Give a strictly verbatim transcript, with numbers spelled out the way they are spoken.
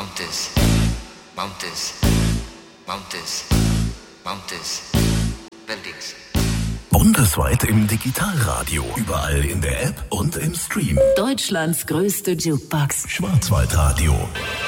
Mountains, mountains, mountains, mountains, buildings. Bundesweit im Digitalradio, überall in der App und im Stream. Deutschlands größte Jukebox. Schwarzwaldradio.